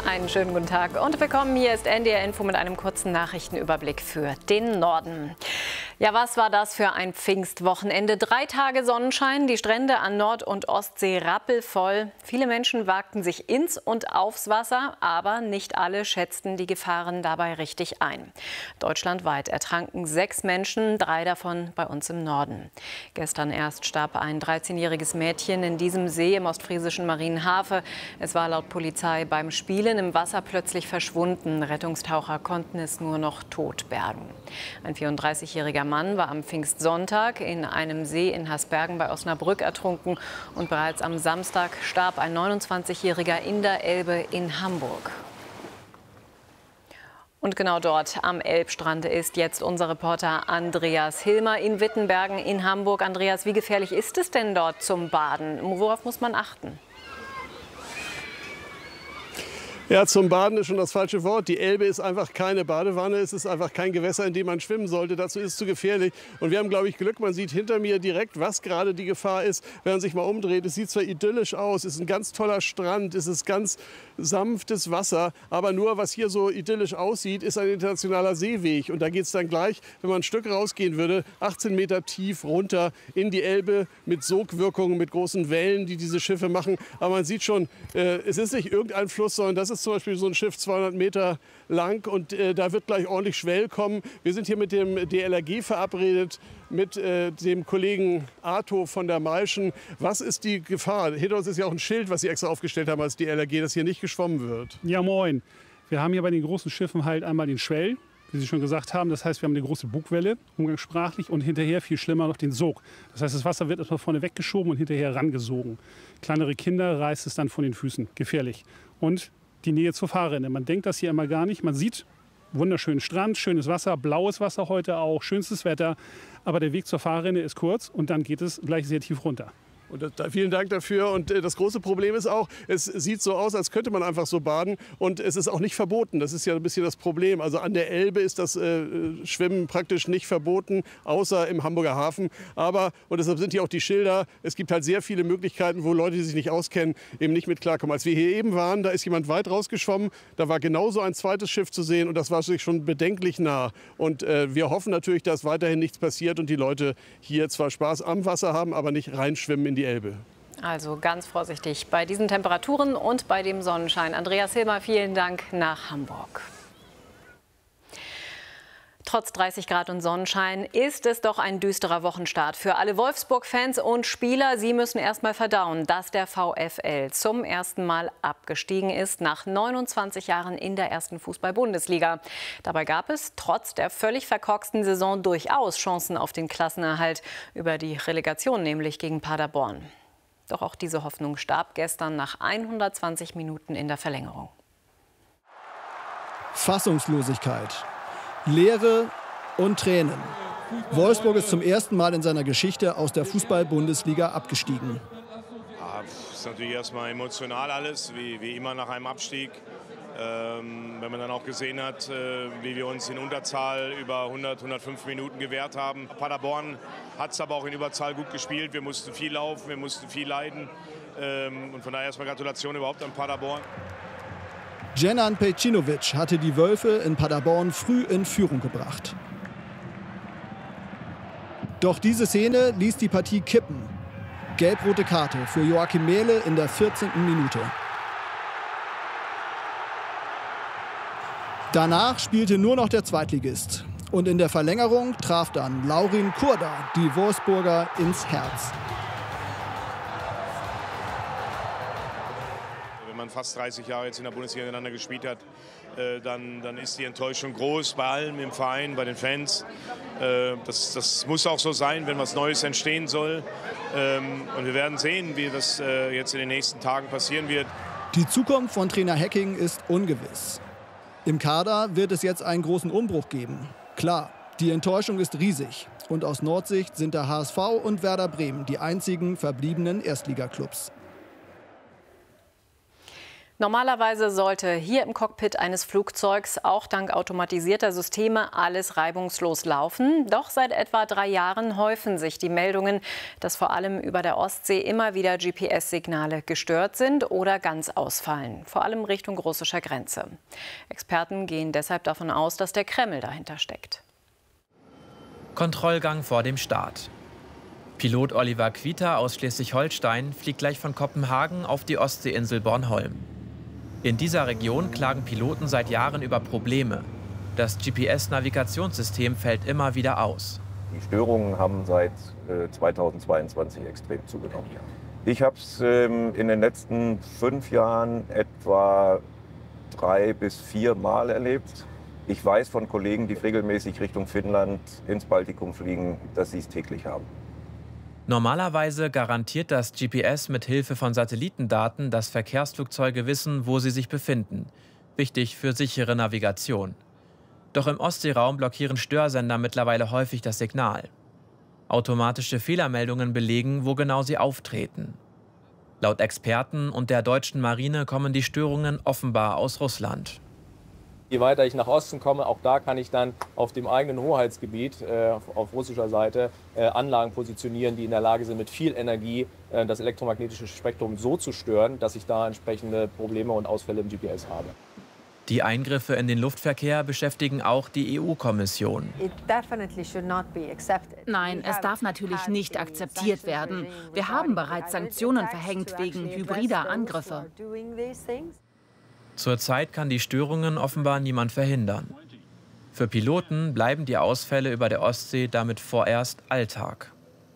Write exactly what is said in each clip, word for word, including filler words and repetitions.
Einen schönen guten Tag und willkommen. Hier ist N D R Info mit einem kurzen Nachrichtenüberblick für den Norden. Ja, was war das für ein Pfingstwochenende? Drei Tage Sonnenschein, die Strände an Nord- und Ostsee rappelvoll. Viele Menschen wagten sich ins und aufs Wasser, aber nicht alle schätzten die Gefahren dabei richtig ein. Deutschlandweit ertranken sechs Menschen, drei davon bei uns im Norden. Gestern erst starb ein dreizehnjähriges Mädchen in diesem See im ostfriesischen Marienhafe. Es war laut Polizei beim Spielen im Wasser plötzlich verschwunden. Rettungstaucher konnten es nur noch tot bergen. Ein vierunddreißigjähriger Mann war am Pfingstsonntag in einem See in Hasbergen bei Osnabrück ertrunken. Und bereits am Samstag starb ein neunundzwanzigjähriger in der Elbe in Hamburg. Und genau dort am Elbstrand ist jetzt unser Reporter Andreas Hilmer in Wittenbergen in Hamburg. Andreas, wie gefährlich ist es denn dort zum Baden? Worauf muss man achten? Ja, zum Baden ist schon das falsche Wort. Die Elbe ist einfach keine Badewanne. Es ist einfach kein Gewässer, in dem man schwimmen sollte. Dazu ist es zu gefährlich. Und wir haben, glaube ich, Glück. Man sieht hinter mir direkt, was gerade die Gefahr ist, wenn man sich mal umdreht. Es sieht zwar idyllisch aus, es ist ein ganz toller Strand, es ist ganz sanftes Wasser. Aber nur, was hier so idyllisch aussieht, ist ein internationaler Seeweg. Und da geht es dann gleich, wenn man ein Stück rausgehen würde, achtzehn Meter tief runter in die Elbe mit Sogwirkungen, mit großen Wellen, die diese Schiffe machen. Aber man sieht schon, äh, es ist nicht irgendein Fluss, sondern das ist zum Beispiel so ein Schiff zweihundert Meter lang und äh, da wird gleich ordentlich Schwell kommen. Wir sind hier mit dem D L R G verabredet, mit äh, dem Kollegen Arto von der Maischen. Was ist die Gefahr? Hinter uns ist ja auch ein Schild, was Sie extra aufgestellt haben als D L R G, dass hier nicht geschwommen wird. Ja, moin. Wir haben hier bei den großen Schiffen halt einmal den Schwell, wie Sie schon gesagt haben. Das heißt, wir haben eine große Bugwelle, umgangssprachlich, und hinterher viel schlimmer noch den Sog. Das heißt, das Wasser wird erstmal vorne weggeschoben und hinterher rangesogen. Kleinere Kinder reißt es dann von den Füßen. Gefährlich. Und die Nähe zur Fahrrinne. Man denkt das hier immer gar nicht. Man sieht wunderschönen Strand, schönes Wasser, blaues Wasser heute auch, schönstes Wetter. Aber der Weg zur Fahrrinne ist kurz und dann geht es gleich sehr tief runter. Und da, vielen Dank dafür. Und äh, das große Problem ist auch, es sieht so aus, als könnte man einfach so baden. Und es ist auch nicht verboten. Das ist ja ein bisschen das Problem. Also an der Elbe ist das äh, Schwimmen praktisch nicht verboten, außer im Hamburger Hafen. Aber, und deshalb sind hier auch die Schilder, es gibt halt sehr viele Möglichkeiten, wo Leute, die sich nicht auskennen, eben nicht mit klarkommen. Als wir hier eben waren, da ist jemand weit rausgeschwommen. Da war genauso ein zweites Schiff zu sehen und das war sich schon bedenklich nah. Und äh, wir hoffen natürlich, dass weiterhin nichts passiert und die Leute hier zwar Spaß am Wasser haben, aber nicht reinschwimmen in die Elbe. Also ganz vorsichtig bei diesen Temperaturen und bei dem Sonnenschein. Andreas Hilmer, vielen Dank nach Hamburg. Trotz dreißig Grad und Sonnenschein ist es doch ein düsterer Wochenstart für alle Wolfsburg-Fans und Spieler. Sie müssen erst mal verdauen, dass der VfL zum ersten Mal abgestiegen ist nach neunundzwanzig Jahren in der ersten Fußball-Bundesliga. Dabei gab es trotz der völlig verkorksten Saison durchaus Chancen auf den Klassenerhalt über die Relegation, nämlich gegen Paderborn. Doch auch diese Hoffnung starb gestern nach hundertzwanzig Minuten in der Verlängerung. Fassungslosigkeit, Leere und Tränen. Wolfsburg ist zum ersten Mal in seiner Geschichte aus der Fußball-Bundesliga abgestiegen. Ja, das ist natürlich erstmal emotional alles, wie, wie immer nach einem Abstieg. Ähm, wenn man dann auch gesehen hat, äh, wie wir uns in Unterzahl über hundert, hundertfünf Minuten gewehrt haben. Paderborn hat es aber auch in Überzahl gut gespielt. Wir mussten viel laufen, wir mussten viel leiden. Ähm, und von daher erstmal Gratulation überhaupt an Paderborn. Dženan Pejčinović hatte die Wölfe in Paderborn früh in Führung gebracht. Doch diese Szene ließ die Partie kippen. Gelb-rote Karte für Joachim Mähle in der vierzehnten Minute. Danach spielte nur noch der Zweitligist. Und in der Verlängerung traf dann Laurin Kurda die Wolfsburger ins Herz. Wenn man fast dreißig Jahre jetzt in der Bundesliga miteinander gespielt hat, äh, dann, dann ist die Enttäuschung groß bei allen im Verein, bei den Fans. Äh, das, das muss auch so sein, wenn was Neues entstehen soll. Ähm, und wir werden sehen, wie das äh, jetzt in den nächsten Tagen passieren wird. Die Zukunft von Trainer Hecking ist ungewiss. Im Kader wird es jetzt einen großen Umbruch geben. Klar, die Enttäuschung ist riesig. Und aus Nordsicht sind der H S V und Werder Bremen die einzigen verbliebenen Erstligaklubs. Normalerweise sollte hier im Cockpit eines Flugzeugs auch dank automatisierter Systeme alles reibungslos laufen. Doch seit etwa drei Jahren häufen sich die Meldungen, dass vor allem über der Ostsee immer wieder G P S-Signale gestört sind oder ganz ausfallen, vor allem Richtung russischer Grenze. Experten gehen deshalb davon aus, dass der Kreml dahinter steckt. Kontrollgang vor dem Start. Pilot Oliver Quita aus Schleswig-Holstein fliegt gleich von Kopenhagen auf die Ostseeinsel Bornholm. In dieser Region klagen Piloten seit Jahren über Probleme. Das G P S-Navigationssystem fällt immer wieder aus. Die Störungen haben seit äh, zweitausendzweiundzwanzig extrem zugenommen. Ich habe es ähm, in den letzten fünf Jahren etwa drei bis vier Mal erlebt. Ich weiß von Kollegen, die regelmäßig Richtung Finnland ins Baltikum fliegen, dass sie es täglich haben. Normalerweise garantiert das G P S mit Hilfe von Satellitendaten, dass Verkehrsflugzeuge wissen, wo sie sich befinden. Wichtig für sichere Navigation. Doch im Ostseeraum blockieren Störsender mittlerweile häufig das Signal. Automatische Fehlermeldungen belegen, wo genau sie auftreten. Laut Experten und der deutschen Marine kommen die Störungen offenbar aus Russland. Je weiter ich nach Osten komme, auch da kann ich dann auf dem eigenen Hoheitsgebiet äh, auf, auf russischer Seite äh, Anlagen positionieren, die in der Lage sind, mit viel Energie äh, das elektromagnetische Spektrum so zu stören, dass ich da entsprechende Probleme und Ausfälle im G P S habe. Die Eingriffe in den Luftverkehr beschäftigen auch die E U-Kommission. Nein, es darf natürlich nicht akzeptiert werden. Wir haben bereits Sanktionen verhängt wegen hybrider Angriffe. Zurzeit kann die Störungen offenbar niemand verhindern. Für Piloten bleiben die Ausfälle über der Ostsee damit vorerst Alltag.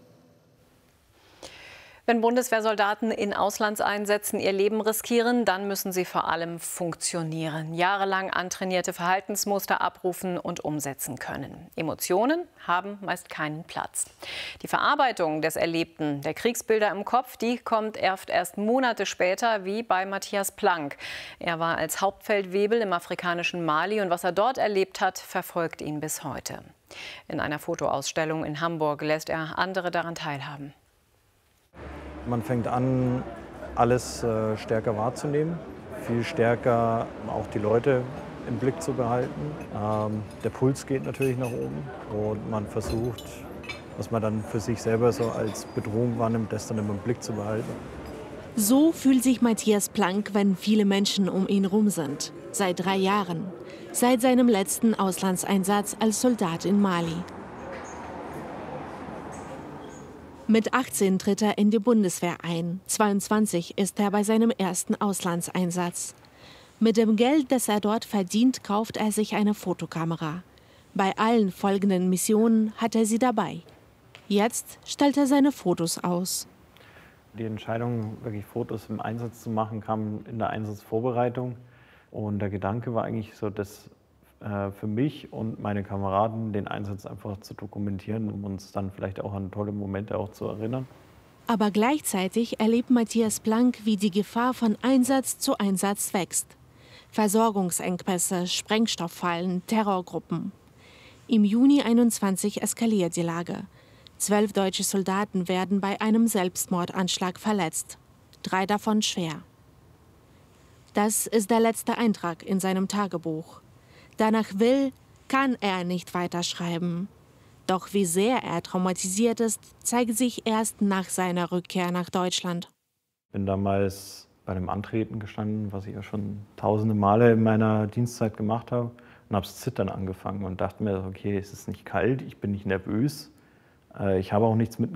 Wenn Bundeswehrsoldaten in Auslandseinsätzen ihr Leben riskieren, dann müssen sie vor allem funktionieren, jahrelang antrainierte Verhaltensmuster abrufen und umsetzen können. Emotionen haben meist keinen Platz. Die Verarbeitung des Erlebten, der Kriegsbilder im Kopf, die kommt erst, erst Monate später, wie bei Matthias Planck. Er war als Hauptfeldwebel im afrikanischen Mali und was er dort erlebt hat, verfolgt ihn bis heute. In einer Fotoausstellung in Hamburg lässt er andere daran teilhaben. Man fängt an, alles äh, stärker wahrzunehmen, viel stärker auch die Leute im Blick zu behalten. Ähm, der Puls geht natürlich nach oben und man versucht, was man dann für sich selber so als Bedrohung wahrnimmt, das dann immer im Blick zu behalten. So fühlt sich Matthias Planck, wenn viele Menschen um ihn rum sind. Seit drei Jahren, seit seinem letzten Auslandseinsatz als Soldat in Mali. Mit achtzehn tritt er in die Bundeswehr ein. zweiundzwanzig ist er bei seinem ersten Auslandseinsatz. Mit dem Geld, das er dort verdient, kauft er sich eine Fotokamera. Bei allen folgenden Missionen hat er sie dabei. Jetzt stellt er seine Fotos aus. Die Entscheidung, wirklich Fotos im Einsatz zu machen, kam in der Einsatzvorbereitung. Und der Gedanke war eigentlich so, dass äh, für mich und meine Kameraden den Einsatz einfach zu dokumentieren, um uns dann vielleicht auch an tolle Momente auch zu erinnern. Aber gleichzeitig erlebt Matthias Planck, wie die Gefahr von Einsatz zu Einsatz wächst. Versorgungsengpässe, Sprengstofffallen, Terrorgruppen. Im Juni einundzwanzig eskaliert die Lage. Zwölf deutsche Soldaten werden bei einem Selbstmordanschlag verletzt. Drei davon schwer. Das ist der letzte Eintrag in seinem Tagebuch. Danach will, kann er nicht weiterschreiben. Doch wie sehr er traumatisiert ist, zeigt sich erst nach seiner Rückkehr nach Deutschland. Ich bin damals bei dem Antreten gestanden, was ich ja schon tausende Male in meiner Dienstzeit gemacht habe, und habe das Zittern angefangen und dachte mir, okay, es ist nicht kalt, ich bin nicht nervös, ich habe auch nichts mit